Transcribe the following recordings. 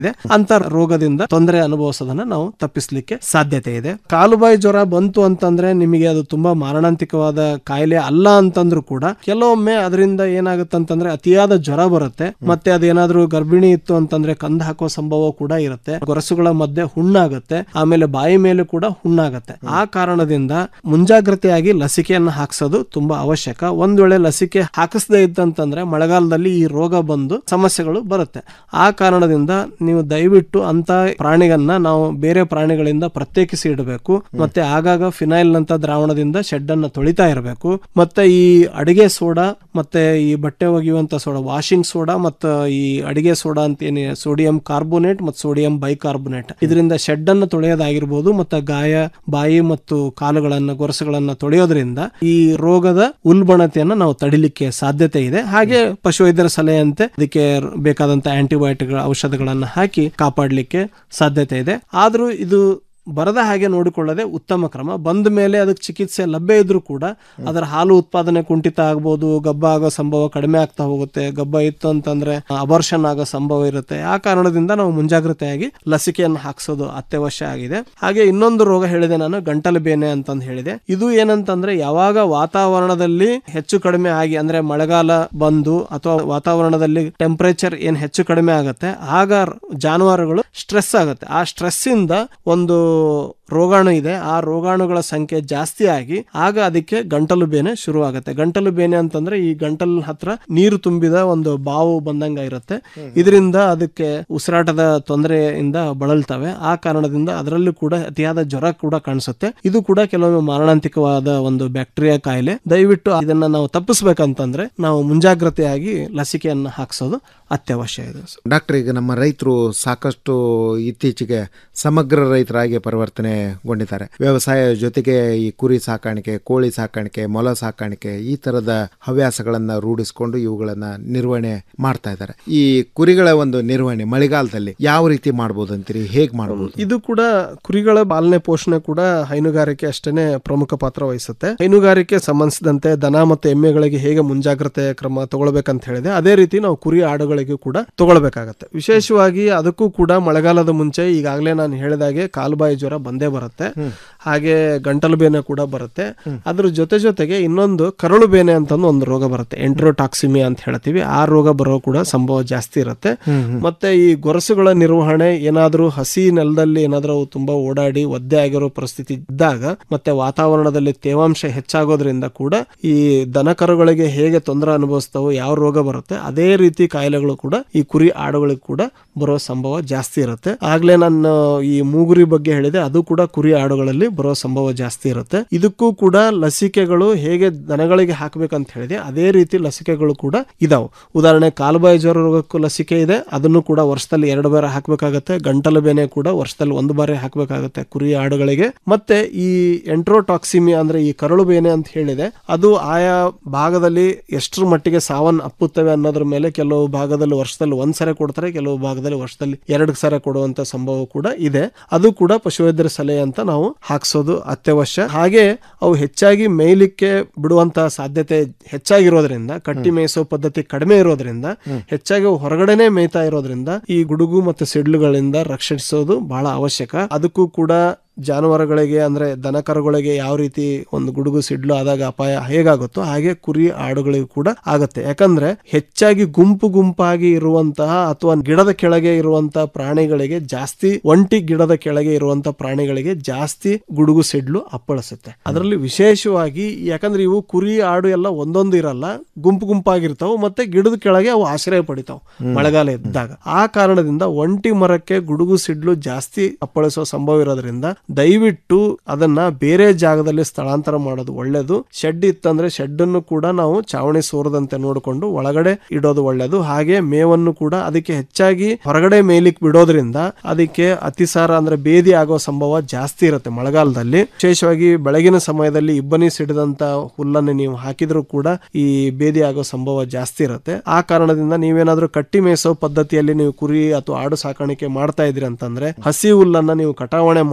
ಅಂತ ರೋಗದಿಂದ ತೊಂದರೆ ಅನುಭವಿಸೋದನ್ನ ನಾವು ತಪ್ಪಿಸ್ಲಿಕ್ಕೆ ಸಾಧ್ಯತೆ ಇದೆ. ಕಾಲುಬಾಯಿ ಜ್ವರ ಬಂತು ಅಂತಂದ್ರೆ ನಿಮಗೆ ಅದು ತುಂಬಾ ಮಾರಣಾಂತಿಕವಾದ ಕಾಯಿಲೆ ಅಲ್ಲ ಅಂತಂದ್ರೂ ಕೂಡ ಕೆಲವೊಮ್ಮೆ ಅದರಿಂದ ಏನಾಗುತ್ತಂತಂದ್ರೆ ಅತಿಯಾದ ಜ್ವರ ಬರುತ್ತೆ. ಮತ್ತೆ ಅದೇನಾದ್ರೂ ಗರ್ಭಿಣಿ ಇತ್ತು ಅಂತಂದ್ರೆ ಕಂದು ಹಾಕುವ ಸಂಭವ ಕೂಡ ಇರುತ್ತೆ. ಗೊರಸುಗಳ ಮಧ್ಯೆ ಹುಣ್ಣಾಗುತ್ತೆ, ಆಮೇಲೆ ಬಾಯಿ ಮೇಲೆ ಕೂಡ ಹುಣ್ಣಾಗುತ್ತೆ. ಆ ಕಾರಣದಿಂದ ಮುಂಜಾಗ್ರತೆಯಾಗಿ ಲಸಿಕೆಯನ್ನು ಹಾಕ್ಸೋದು ತುಂಬಾ ಅವಶ್ಯಕ. ಒಂದ್ ವೇಳೆ ಲಸಿಕೆ ಹಾಕಿಸದೇ ಇದ್ದಂತಂದ್ರೆ ಮಳೆಗಾಲದಲ್ಲಿ ಈ ರೋಗ ಬಂದು ಸಮಸ್ಯೆಗಳು ಬರುತ್ತೆ. ಆ ಕಾರಣದಿಂದ ನೀವು ದಯವಿಟ್ಟು ಅಂತ ಪ್ರಾಣಿಗಳನ್ನ ನಾವು ಬೇರೆ ಪ್ರಾಣಿಗಳಿಂದ ಪ್ರತ್ಯೇಕಿಸಿ ಇಡಬೇಕು. ಮತ್ತೆ ಆಗಾಗ ಫಿನೈಲ್ ನಂತ ದ್ರಾವಣದಿಂದ ಶೆಡ್ ಅನ್ನ ತೊಳಿತಾ ಇರಬೇಕು. ಮತ್ತೆ ಈ ಅಡಿಗೆ ಸೋಡಾ ಮತ್ತೆ ಈ ಬಟ್ಟೆ ಒಗೆಯುವಂತ ಸೋಡಾ, ವಾಷಿಂಗ್ ಸೋಡಾ ಮತ್ತು ಈ ಅಡಿಗೆ ಸೋಡಾ ಅಂತ ಏನಿ ಸೋಡಿಯಂ ಕಾರ್ಬೋನೇಟ್ ಮತ್ತು ಸೋಡಿಯಂ ಬೈಕಾರ್ಬೋನೇಟ್, ಇದರಿಂದ ಶೆಡ್ ಅನ್ನು ತೊಳೆಯೋದಾಗಿರ್ಬೋದು. ಮತ್ತೆ ಗಾಯ, ಬಾಯಿ ಮತ್ತು ಕಾಲುಗಳನ್ನ, ಗೊರಸುಗಳನ್ನ ತೊಳೆಯೋದ್ರಿಂದ ಈ ರೋಗದ ಉಲ್ಬಣತೆಯನ್ನ ನಾವು ತಡಿಲಿಕ್ಕೆ ಸಾಧ್ಯತೆ ಇದೆ. ಹಾಗೆ ಪಶುವೈದ್ಯರ ಸಲಹೆಯಂತೆ ಅದಕ್ಕೆ ಬೇಕಾದಂತ ಆಂಟಿಬಯೋಟಿಕ್ ಔಷಧಗಳನ್ನ ಹಾಕಿ ಕಾಪಾಡಲಿಕ್ಕೆ ಸಾಧ್ಯತೆ ಇದೆ. ಆದ್ರೂ ಇದು ಬರದ ಹಾಗೆ ನೋಡಿಕೊಳ್ಳದೆ ಉತ್ತಮ ಕ್ರಮ. ಬಂದ ಮೇಲೆ ಅದಕ್ಕೆ ಚಿಕಿತ್ಸೆ ಲಭ್ಯ ಇದ್ರೂ ಕೂಡ ಅದರ ಹಾಲು ಉತ್ಪಾದನೆ ಕುಂಠಿತ ಆಗ್ಬೋದು, ಗಬ್ಬ ಆಗೋ ಸಂಭವ ಕಡಿಮೆ ಆಗ್ತಾ ಹೋಗುತ್ತೆ. ಗಬ್ಬ ಇತ್ತು ಅಂತಂದ್ರೆ ಅಬಾರ್ಷನ್ ಆಗೋ ಸಂಭವ ಇರುತ್ತೆ. ಆ ಕಾರಣದಿಂದ ನಾವು ಮುಂಜಾಗ್ರತೆಯಾಗಿ ಲಸಿಕೆಯನ್ನು ಹಾಕ್ಸೋದು ಅತ್ಯವಶ್ಯ ಆಗಿದೆ. ಹಾಗೆ ಇನ್ನೊಂದು ರೋಗ ಹೇಳಿದೆ ನಾನು, ಗಂಟಲು ಬೇನೆ ಅಂತಂದು ಹೇಳಿದೆ. ಇದು ಏನಂತಂದ್ರೆ ಯಾವಾಗ ವಾತಾವರಣದಲ್ಲಿ ಹೆಚ್ಚು ಕಡಿಮೆ ಆಗಿ, ಅಂದ್ರೆ ಮಳೆಗಾಲ ಬಂದು ಅಥವಾ ವಾತಾವರಣದಲ್ಲಿ ಟೆಂಪರೇಚರ್ ಏನ್ ಹೆಚ್ಚು ಕಡಿಮೆ ಆಗುತ್ತೆ, ಆಗ ಜಾನುವಾರುಗಳು ಸ್ಟ್ರೆಸ್ ಆಗುತ್ತೆ. ಆ ಸ್ಟ್ರೆಸ್ ಇಂದ ಒಂದು ರೋಗಾಣು ಇದೆ, ಆ ರೋಗಾಣುಗಳ ಸಂಖ್ಯೆ ಜಾಸ್ತಿ ಆಗಿ ಆಗ ಅದಕ್ಕೆ ಗಂಟಲು ಬೇನೆ ಶುರು ಆಗುತ್ತೆ. ಗಂಟಲು ಬೇನೆ ಅಂತಂದ್ರೆ ಈ ಗಂಟಲ್ ಹತ್ರ ನೀರು ತುಂಬಿದ ಒಂದು ಬಾವು ಬಂದಂಗ ಇರುತ್ತೆ. ಇದರಿಂದ ಅದಕ್ಕೆ ಉಸಿರಾಟದ ತೊಂದರೆಯಿಂದ ಬಳಲ್ತವೆ. ಆ ಕಾರಣದಿಂದ ಅದರಲ್ಲೂ ಕೂಡ ಅತಿಯಾದ ಜ್ವರ ಕೂಡ ಕಾಣಿಸುತ್ತೆ. ಇದು ಕೂಡ ಕೆಲವೊಮ್ಮೆ ಮಾರಣಾಂತಿಕವಾದ ಒಂದು ಬ್ಯಾಕ್ಟೀರಿಯಾ ಕಾಯಿಲೆ. ದಯವಿಟ್ಟು ಇದನ್ನ ನಾವು ತಪ್ಪಿಸ್ಬೇಕಂತಂದ್ರೆ ನಾವು ಮುಂಜಾಗ್ರತೆಯಾಗಿ ಲಸಿಕೆಯನ್ನು ಹಾಕ್ಸೋದು ಅತ್ಯವಶ್ಯ ಇದೆ. ಡಾಕ್ಟರ್, ಈಗ ನಮ್ಮ ರೈತರು ಸಾಕಷ್ಟು ಇತ್ತೀಚೆಗೆ ಸಮಗ್ರ ರೈತರಾಗಿ ಪರಿವರ್ತನೆಗೊಂಡಿದ್ದಾರೆ. ವ್ಯವಸಾಯ ಜೊತೆಗೆ ಈ ಕುರಿ ಸಾಕಾಣಿಕೆ, ಕೋಳಿ ಸಾಕಾಣಿಕೆ, ಮೊಲ ಸಾಕಾಣಿಕೆ, ಈ ತರದ ಹವ್ಯಾಸಗಳನ್ನ ರೂಢಿಸಿಕೊಂಡು ಇವುಗಳನ್ನ ನಿರ್ವಹಣೆ ಮಾಡ್ತಾ ಇದ್ದಾರೆ. ಈ ಕುರಿಗಳ ಒಂದು ನಿರ್ವಹಣೆ ಮಳೆಗಾಲದಲ್ಲಿ ಯಾವ ರೀತಿ ಮಾಡಬಹುದು ಅಂತೀರಿ? ಹೇಗ್ ಮಾಡಬಹುದು? ಇದು ಕೂಡ ಕುರಿಗಳ ಪಾಲನೆ ಪೋಷಣೆ ಕೂಡ ಹೈನುಗಾರಿಕೆ ಅಷ್ಟೇನೆ ಪ್ರಮುಖ ಪಾತ್ರ ವಹಿಸುತ್ತೆ. ಹೈನುಗಾರಿಕೆ ಸಂಬಂಧಿಸಿದಂತೆ ದನ ಮತ್ತು ಎಮ್ಮೆಗಳಿಗೆ ಹೇಗೆ ಮುಂಜಾಗ್ರತೆ ಕ್ರಮ ತಗೊಳ್ಬೇಕಂತ ಹೇಳಿದೆ, ಅದೇ ರೀತಿ ನಾವು ಕುರಿ ಆಡುಗಳಿಗೆ ಕೂಡ ತಗೊಳ್ಬೇಕಾಗತ್ತೆ. ವಿಶೇಷವಾಗಿ ಅದಕ್ಕೂ ಕೂಡ ಮಳೆಗಾಲದ ಮುಂಚೆ ಈಗಾಗಲೇ ನಾನು ಹೇಳಿದಾಗೆ ಕಾಲುಬಾಯಿ ಜ್ವರ ಬಂದೇ ಬರುತ್ತೆ. ಹಾಗೆ ಗಂಟಲು ಬೇನೆ ಕೂಡ ಬರುತ್ತೆ. ಅದ್ರ ಜೊತೆಗೆ ಇನ್ನೊಂದು ಕರಳು ಬೇನೆ ಅಂತ ಒಂದು ರೋಗ ಬರುತ್ತೆ, ಎಂಟ್ರೋಟಾಕ್ಸಿಮಿಯಾ ಅಂತ ಹೇಳ್ತೀವಿ. ಆ ರೋಗ ಬರೋ ಕೂಡ ಸಂಭವ ಜಾಸ್ತಿ ಇರುತ್ತೆ. ಮತ್ತೆ ಈ ಗೊರಸುಗಳ ನಿರ್ವಹಣೆ, ಏನಾದ್ರೂ ಹಸಿ ನೆಲದಲ್ಲಿ ಏನಾದ್ರೂ ತುಂಬಾ ಓಡಾಡಿ ಒದ್ದೆ ಆಗಿರೋ ಪರಿಸ್ಥಿತಿ ಇದ್ದಾಗ, ಮತ್ತೆ ವಾತಾವರಣದಲ್ಲಿ ತೇವಾಂಶ ಹೆಚ್ಚಾಗೋದ್ರಿಂದ ಕೂಡ ಈ ದನಕರುಗಳಿಗೆ ಹೇಗೆ ತೊಂದರೆ ಅನುಭವಿಸ್ತಾವೋ, ಯಾವ ರೋಗ ಬರುತ್ತೆ ಅದೇ ರೀತಿ ಕಾಯಿಲೆಗಳು ಕೂಡ ಈ ಕುರಿ ಆಡುಗಳಿಗೆ ಕೂಡ ಬರೋ ಸಂಭವ ಜಾಸ್ತಿ ಇರುತ್ತೆ. ಆಗ್ಲೇ ನಾನು ಈ ಮೂಗುರಿ ಬಗ್ಗೆ ಹೇಳಿದೆ, ಅದು ಕೂಡ ಕುರಿ ಆಡುಗಳಲ್ಲಿ ಬರೋ ಸಂಭವ ಜಾಸ್ತಿ ಇರುತ್ತೆ. ಇದಕ್ಕೂ ಕೂಡ ಲಸಿಕೆಗಳು ಹೇಗೆ ದನಗಳಿಗೆ ಹಾಕ್ಬೇಕಂತ ಹೇಳಿದೆ ಅದೇ ರೀತಿ ಲಸಿಕೆಗಳು ಕೂಡ ಇದಾವೆ. ಉದಾಹರಣೆ ಕಾಲುಬಾಯಿ ಜ್ವರ ರೋಗಕ್ಕೂ ಲಸಿಕೆ ಇದೆ, ಅದನ್ನು ಕೂಡ ವರ್ಷದಲ್ಲಿ 2 ಬಾರಿ ಹಾಕ್ಬೇಕಾಗತ್ತೆ. ಗಂಟಲು ಬೇನೆ ಕೂಡ ವರ್ಷದಲ್ಲಿ 1 ಬಾರಿ ಹಾಕ್ಬೇಕಾಗತ್ತೆ ಕುರಿ ಆಡುಗಳಿಗೆ. ಮತ್ತೆ ಈ ಎಂಟ್ರೋಟಾಕ್ಸಿಮಿಯಾ ಅಂದ್ರೆ ಈ ಕರಳು ಬೇನೆ ಅಂತ ಹೇಳಿದೆ, ಅದು ಆಯಾ ಭಾಗದಲ್ಲಿ ಎಷ್ಟರ ಮಟ್ಟಿಗೆ ಸಾವನ್ನ ಅಪ್ಪುತ್ತವೆ ಅನ್ನೋದ್ರ ಮೇಲೆ ಕೆಲವು ಭಾಗದಲ್ಲಿ ವರ್ಷದಲ್ಲಿ 1 ಸರಿ ಕೊಡ್ತಾರೆ, ಕೆಲವು ಭಾಗದಲ್ಲಿ ವರ್ಷದಲ್ಲಿ 2 ಸರಿ ಕೊಡುವಂತ ಸಂಭವ ಕೂಡ ಇದೆ. ಅದು ಕೂಡ ಪಶುವೈದ್ಯರ ಸಲಹೆ ಅಂತ ನಾವು ಹಾಕ್ಸೋದು ಅತ್ಯವಶ್ಯ. ಹಾಗೆ ಅವು ಹೆಚ್ಚಾಗಿ ಮೇಯ್ಲಿಕ್ಕೆ ಬಿಡುವಂತ ಸಾಧ್ಯತೆ ಹೆಚ್ಚಾಗಿರೋದ್ರಿಂದ, ಕಟ್ಟಿ ಮೇಯಿಸೋ ಪದ್ಧತಿ ಕಡಿಮೆ ಇರೋದ್ರಿಂದ, ಹೆಚ್ಚಾಗಿ ಹೊರಗಡೆನೆ ಮೇಯ್ತಾ ಇರೋದ್ರಿಂದ ಈ ಗುಡುಗು ಮತ್ತು ಸಿಡ್ಲುಗಳಿಂದ ರಕ್ಷಿಸೋದು ಬಹಳ ಅವಶ್ಯಕ. ಅದಕ್ಕೂ ಕೂಡ ಜಾನುವಾರುಗಳಿಗೆ ಅಂದ್ರೆ ದನಕರುಗಳಿಗೆ ಯಾವ ರೀತಿ ಒಂದು ಗುಡುಗು ಸಿಡ್ಲು ಆದಾಗ ಅಪಾಯ ಹೇಗಾಗುತ್ತೋ ಹಾಗೆ ಕುರಿ ಆಡುಗಳಿಗೂ ಕೂಡ ಆಗತ್ತೆ. ಯಾಕಂದ್ರೆ ಹೆಚ್ಚಾಗಿ ಗುಂಪಾಗಿ ಇರುವಂತಹ ಅಥವಾ ಗಿಡದ ಕೆಳಗೆ ಇರುವಂತಹ ಪ್ರಾಣಿಗಳಿಗೆ ಜಾಸ್ತಿ, ಒಂಟಿ ಗಿಡದ ಕೆಳಗೆ ಇರುವಂತಹ ಪ್ರಾಣಿಗಳಿಗೆ ಜಾಸ್ತಿ ಗುಡುಗು ಸಿಡ್ಲು ಅಪ್ಪಳಿಸುತ್ತೆ. ಅದರಲ್ಲಿ ವಿಶೇಷವಾಗಿ ಯಾಕಂದ್ರೆ ಇವು ಕುರಿ ಆಡು ಎಲ್ಲ ಒಂದೊಂದು ಇರಲ್ಲ, ಗುಂಪಾಗಿರ್ತಾವ, ಮತ್ತೆ ಗಿಡದ ಕೆಳಗೆ ಅವು ಆಶ್ರಯ ಪಡಿತಾವ ಮಳೆಗಾಲ ಇದ್ದಾಗ. ಆ ಕಾರಣದಿಂದ ಒಂಟಿ ಮರಕ್ಕೆ ಗುಡುಗು ಸಿಡ್ಲು ಜಾಸ್ತಿ ಅಪ್ಪಳಿಸುವ ಸಂಭವ ಇರೋದ್ರಿಂದ ದಯವಿಟ್ಟು ಅದನ್ನ ಬೇರೆ ಜಾಗದಲ್ಲಿ ಸ್ಥಳಾಂತರ ಮಾಡೋದು ಒಳ್ಳೇದು. ಶೆಡ್ ಇತ್ತಂದ್ರೆ ಶೆಡ್ ಅನ್ನು ಕೂಡ ನಾವು ಚಾವಣಿ ಸೋರದಂತೆ ನೋಡಿಕೊಂಡು ಒಳಗಡೆ ಇಡೋದು ಒಳ್ಳೇದು. ಹಾಗೆ ಮೇವನ್ನು ಕೂಡ ಅದಕ್ಕೆ ಹೆಚ್ಚಾಗಿ ಹೊರಗಡೆ ಮೇಲಿಕ್ ಬಿಡೋದ್ರಿಂದ ಅದಕ್ಕೆ ಅತಿಸಾರ ಅಂದ್ರೆ ಬೇದಿ ಆಗೋ ಸಂಭವ ಜಾಸ್ತಿ ಇರುತ್ತೆ ಮಳೆಗಾಲದಲ್ಲಿ. ವಿಶೇಷವಾಗಿ ಬೆಳಗಿನ ಸಮಯದಲ್ಲಿ ಇಬ್ಬನಿ ಸಿಡಿದಂತ ಹುಲ್ಲನ್ನು ನೀವು ಹಾಕಿದ್ರೂ ಕೂಡ ಈ ಬೇದಿ ಆಗೋ ಸಂಭವ ಜಾಸ್ತಿ ಇರುತ್ತೆ. ಆ ಕಾರಣದಿಂದ ನೀವೇನಾದ್ರೂ ಕಟ್ಟಿ ಮೇಯಿಸೋ ಪದ್ಧತಿಯಲ್ಲಿ ನೀವು ಕುರಿ ಅಥವಾ ಆಡು ಸಾಕಾಣಿಕೆ ಮಾಡ್ತಾ ಇದ್ರಿ ಅಂತಂದ್ರೆ ಹಸಿ ಹುಲ್ಲನ್ನ ನೀವು ಕಟಾವಣೆ ಮಾಡಿದಾಗ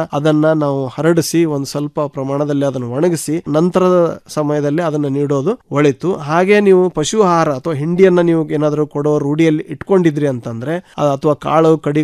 ಅದನ್ನ ನಾವು ಹರಡಿಸಿ ಒಂದು ಸ್ವಲ್ಪ ಪ್ರಮಾಣದಲ್ಲಿ ಅದನ್ನು ಒಣಗಿಸಿ ನಂತರದ ಸಮಯದಲ್ಲಿ ಅದನ್ನು ನೀಡೋದು ಒಳಿತು. ಹಾಗೆ ನೀವು ಪಶು ಆಹಾರ ಅಥವಾ ಹಿಂಡಿಯನ್ನ ನೀವು ಏನಾದರೂ ಕೊಡೋ ರೂಢಿಯಲ್ಲಿ ಇಟ್ಕೊಂಡಿದ್ರಿ ಅಂತಂದ್ರೆ ಅಥವಾ ಕಾಳು ಕಡಿ